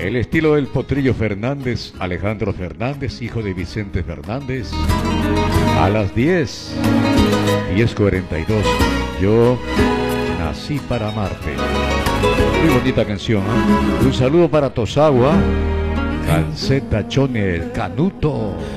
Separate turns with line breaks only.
El estilo del Potrillo Fernández, Alejandro Fernández, hijo de Vicente Fernández. A las 10:42. Yo nací para amarte. Muy bonita canción, ¿eh? Un saludo para Tosagua, Calceta Chone, el Canuto.